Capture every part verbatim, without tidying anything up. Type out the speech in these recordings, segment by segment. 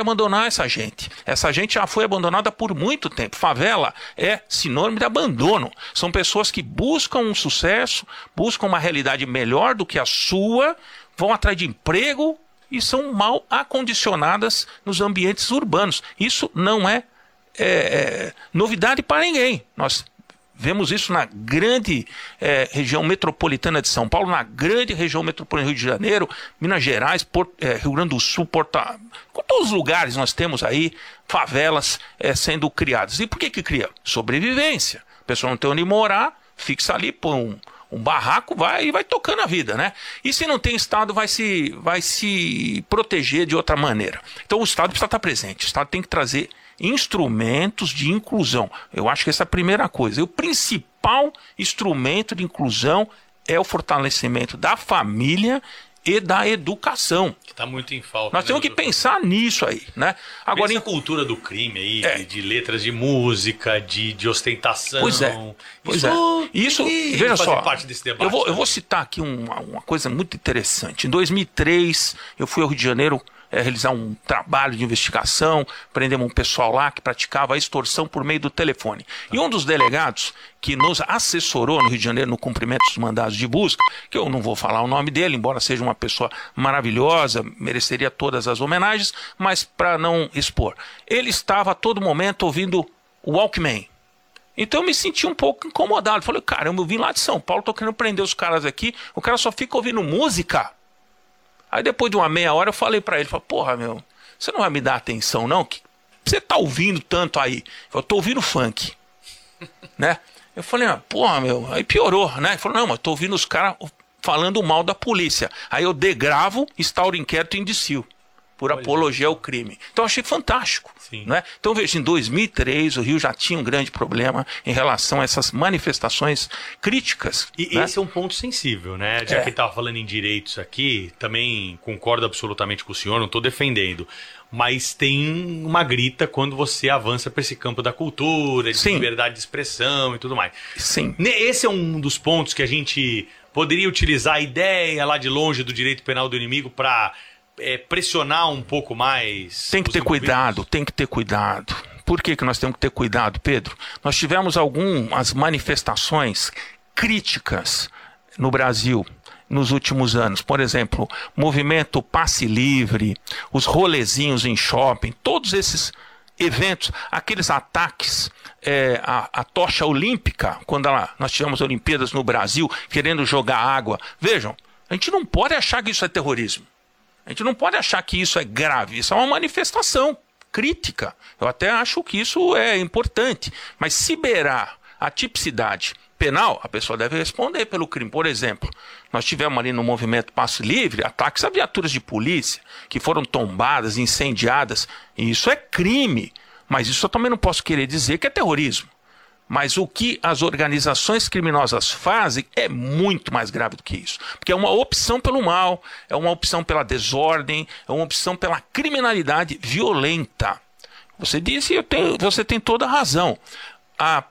abandonar essa gente. Essa gente já foi abandonada por muito tempo. Favela é sinônimo de abandono. São pessoas que buscam um sucesso, buscam uma realidade melhor do que a sua, vão atrás de emprego e são mal acondicionadas nos ambientes urbanos. Isso não é, é, é novidade para ninguém. Nós vemos isso na grande é, região metropolitana de São Paulo, na grande região metropolitana do Rio de Janeiro, Minas Gerais, Porto, é, Rio Grande do Sul, Porto... Com todos os lugares nós temos aí favelas é, sendo criadas. E por que que cria? Sobrevivência. A pessoa não tem onde morar, fixa ali, põe um... um barraco, vai e vai tocando a vida, né? E se não tem Estado, vai se, vai se proteger de outra maneira. Então o Estado precisa estar presente. O Estado tem que trazer instrumentos de inclusão. Eu acho que essa é a primeira coisa. E o principal instrumento de inclusão é o fortalecimento da família e da educação. Que está muito em falta. Nós né, temos que doutor? pensar nisso aí, né? Agora, essa cultura do crime aí, é. de, de letras de música, de, de ostentação. Pois é. Pois isso, é. Isso, veja só, parte desse debate, eu, vou, né? eu vou citar aqui uma, uma coisa muito interessante. Em dois mil e três, eu fui ao Rio de Janeiro é, realizar um trabalho de investigação, prendemos um pessoal lá que praticava a extorsão por meio do telefone. E um dos delegados que nos assessorou no Rio de Janeiro no cumprimento dos mandados de busca, que eu não vou falar o nome dele, embora seja uma pessoa maravilhosa, mereceria todas as homenagens, mas para não expor. Ele estava a todo momento ouvindo o Walkman. Então eu me senti um pouco incomodado. Falei, caramba, eu vim lá de São Paulo, tô querendo prender os caras aqui, o cara só fica ouvindo música. Aí depois de uma meia hora eu falei pra ele, falei, porra, meu, você não vai me dar atenção não? Que você tá ouvindo tanto aí? Eu tô ouvindo funk, né? Eu falei, ah, porra, meu, aí piorou, né? Ele falou, não, mas tô ouvindo os caras falando mal da polícia. Aí eu degravo, instauro inquérito indício por Olha. apologia ao crime. Então eu achei fantástico. Sim. Né? Então veja, em dois mil e três o Rio já tinha um grande problema em relação a essas manifestações críticas. E né? esse é um ponto sensível, né? Já É. que estava falando em direitos aqui, também concordo absolutamente com o senhor, não estou defendendo. Mas tem uma grita quando você avança para esse campo da cultura, de Sim. liberdade de expressão e tudo mais. Sim. Ne- Esse é um dos pontos que a gente poderia utilizar a ideia lá de longe do direito penal do inimigo para é, pressionar um pouco mais. Tem que os ter envolvidos? cuidado, tem que ter cuidado. Por que que nós temos que ter cuidado, Pedro? Nós tivemos algumas manifestações críticas no Brasil nos últimos anos. Por exemplo, movimento Passe Livre, os rolezinhos em shopping, todos esses eventos, aqueles ataques é, à, à tocha olímpica, quando ela, nós tivemos Olimpíadas no Brasil, querendo jogar água. Vejam, a gente não pode achar que isso é terrorismo. A gente não pode achar que isso é grave. Isso é uma manifestação crítica. Eu até acho que isso é importante. Mas se beirar a tipicidade penal, a pessoa deve responder pelo crime. Por exemplo, nós tivemos ali no movimento Passe Livre ataques a viaturas de polícia que foram tombadas, incendiadas. E isso é crime. Mas isso eu também não posso querer dizer que é terrorismo. Mas o que as organizações criminosas fazem é muito mais grave do que isso. Porque é uma opção pelo mal, é uma opção pela desordem, é uma opção pela criminalidade violenta. Você disse e eu tenho, você tem toda a razão. A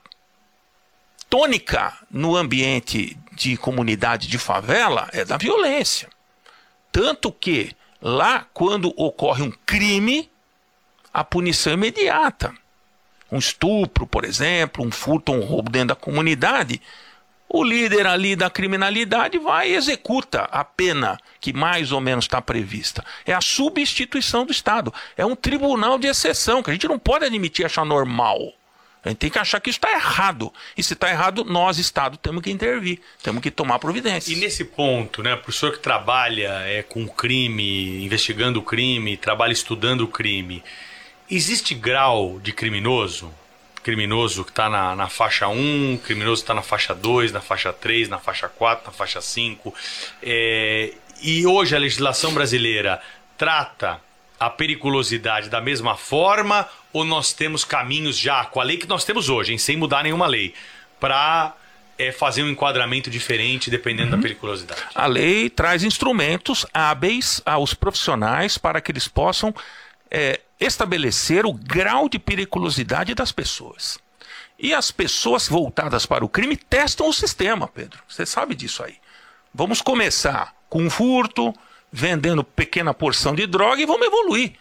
tônica no ambiente de comunidade de favela é da violência. Tanto que lá, quando ocorre um crime, a punição é imediata. Um estupro, por exemplo, um furto ou um roubo dentro da comunidade, o líder ali da criminalidade vai e executa a pena que mais ou menos está prevista. É a substituição do Estado. É um tribunal de exceção, que a gente não pode admitir achar normal. A gente tem que achar que isso está errado. E se está errado, nós, Estado, temos que intervir, temos que tomar providências. E nesse ponto, né, para o senhor que trabalha é, com crime, investigando o crime, trabalha estudando o crime, existe grau de criminoso? Criminoso que está na, na faixa um, criminoso que está na faixa dois, na faixa três, na faixa quatro, na faixa cinco. É, e hoje a legislação brasileira trata a periculosidade da mesma forma ou nós temos caminhos já, com a lei que nós temos hoje, hein, sem mudar nenhuma lei, para é, fazer um enquadramento diferente dependendo uhum. da periculosidade? A lei traz instrumentos hábeis aos profissionais para que eles possam É, estabelecer o grau de periculosidade das pessoas. E as pessoas voltadas para o crime testam o sistema, Pedro. Você sabe disso aí. Vamos começar com um furto, vendendo pequena porção de droga e vamos evoluir.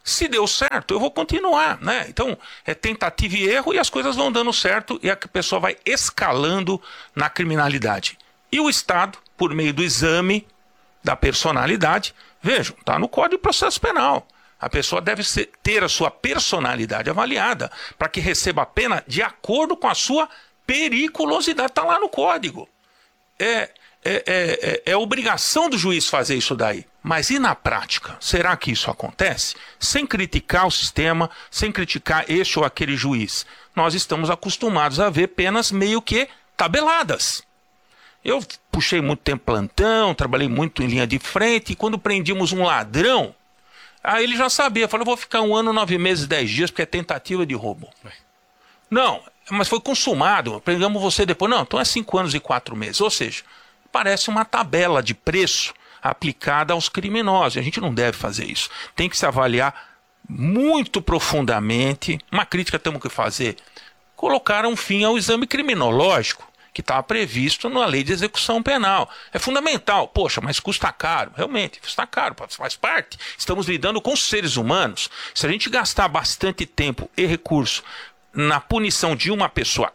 Se deu certo, eu vou continuar, né? Então, é tentativa e erro e as coisas vão dando certo e a pessoa vai escalando na criminalidade. E o Estado, por meio do exame da personalidade, vejam, está no Código de Processo Penal. A pessoa deve ser, ter a sua personalidade avaliada para que receba a pena de acordo com a sua periculosidade. Está lá no Código. É, é, é, é, é obrigação do juiz fazer isso daí. Mas e na prática? Será que isso acontece? Sem criticar o sistema, sem criticar este ou aquele juiz. Nós estamos acostumados a ver penas meio que tabeladas. Eu puxei muito tempo plantão, trabalhei muito em linha de frente, e quando prendíamos um ladrão, aí ele já sabia, falou, eu vou ficar um ano, nove meses, dez dias, porque é tentativa de roubo. Não, mas foi consumado, prendemos você depois. Não, então é cinco anos e quatro meses. Ou seja, parece uma tabela de preço aplicada aos criminosos. A gente não deve fazer isso. Tem que se avaliar muito profundamente. Uma crítica temos que fazer. Colocar um fim ao exame criminológico, que estava previsto na lei de execução penal. É fundamental. Poxa, mas custa caro. Realmente, custa caro, faz parte. Estamos lidando com seres humanos. Se a gente gastar bastante tempo e recurso na punição de uma pessoa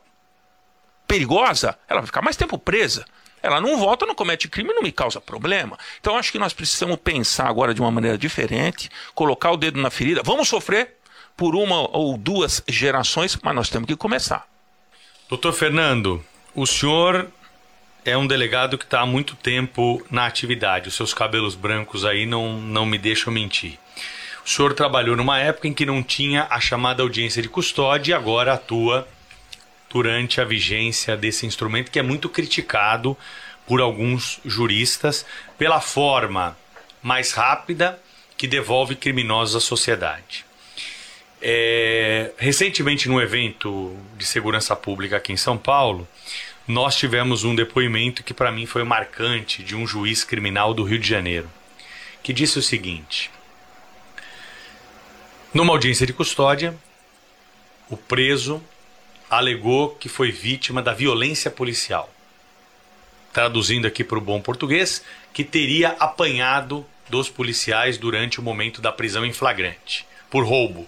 perigosa, ela vai ficar mais tempo presa. Ela não volta, não comete crime, não me causa problema. Então acho que nós precisamos pensar agora de uma maneira diferente, colocar o dedo na ferida. Vamos sofrer por uma ou duas gerações, mas nós temos que começar. Doutor Fernando, o senhor é um delegado que está há muito tempo na atividade. Os seus cabelos brancos aí não, não me deixam mentir. O senhor trabalhou numa época em que não tinha a chamada audiência de custódia e agora atua durante a vigência desse instrumento, que é muito criticado por alguns juristas pela forma mais rápida que devolve criminosos à sociedade. É, recentemente, num evento de segurança pública aqui em São Paulo, nós tivemos um depoimento que para mim foi marcante de um juiz criminal do Rio de Janeiro, que disse o seguinte: numa audiência de custódia, o preso alegou que foi vítima da violência policial. Traduzindo aqui para o bom português, que teria apanhado dos policiais durante o momento da prisão em flagrante, por roubo.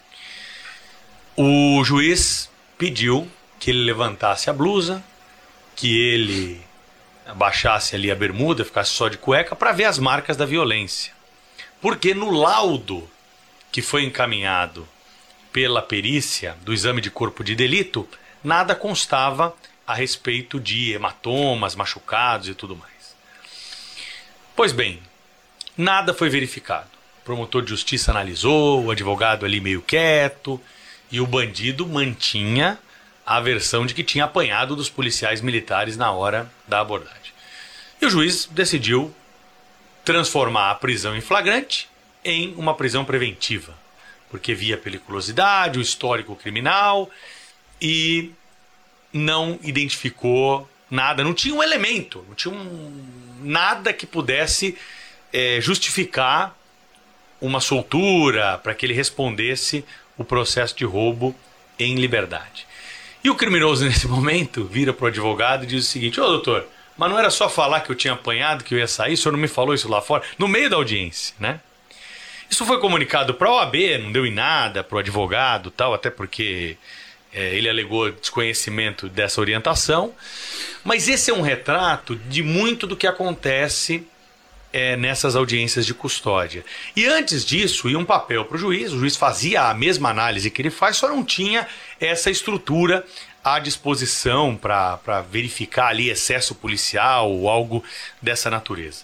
O juiz pediu que ele levantasse a blusa, que ele abaixasse ali a bermuda, ficasse só de cueca, para ver as marcas da violência. Porque no laudo que foi encaminhado pela perícia do exame de corpo de delito, nada constava a respeito de hematomas, machucados e tudo mais. Pois bem, nada foi verificado. O promotor de justiça analisou, o advogado ali meio quieto, e o bandido mantinha a versão de que tinha apanhado dos policiais militares na hora da abordagem. E o juiz decidiu transformar a prisão em flagrante em uma prisão preventiva, porque via a periculosidade, o histórico criminal e não identificou nada, não tinha um elemento, não tinha um, nada que pudesse é, justificar uma soltura para que ele respondesse o processo de roubo em liberdade. E o criminoso nesse momento vira para o advogado e diz o seguinte: ô doutor, mas não era só falar que eu tinha apanhado, que eu ia sair, o senhor não me falou isso lá fora, no meio da audiência, né? Isso foi comunicado para a O A B, não deu em nada, para o advogado, tal, até porque é, ele alegou desconhecimento dessa orientação. Mas esse é um retrato de muito do que acontece é, nessas audiências de custódia. E antes disso, ia um papel para o juiz, o juiz fazia a mesma análise que ele faz, só não tinha essa estrutura à disposição para para verificar ali excesso policial ou algo dessa natureza.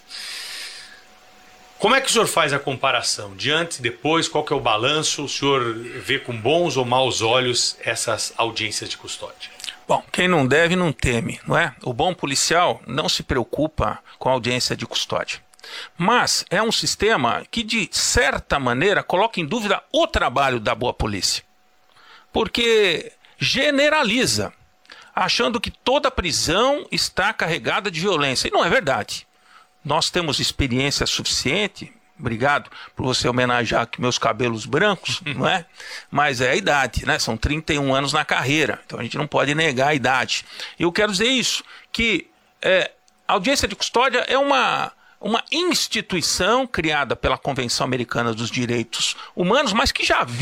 Como é que o senhor faz a comparação? De antes e depois, qual que é o balanço? O senhor vê com bons ou maus olhos essas audiências de custódia? Bom, quem não deve não teme, não é? O bom policial não se preocupa com a audiência de custódia. Mas é um sistema que, de certa maneira, coloca em dúvida o trabalho da boa polícia. Porque generaliza, achando que toda prisão está carregada de violência. E não é verdade. Nós temos experiência suficiente, obrigado por você homenagear aqui meus cabelos brancos, não é? Mas é a idade, né? São trinta e um anos na carreira, então a gente não pode negar a idade. Eu quero dizer isso, que é, a audiência de custódia é uma, uma instituição criada pela Convenção Americana dos Direitos Humanos, mas que já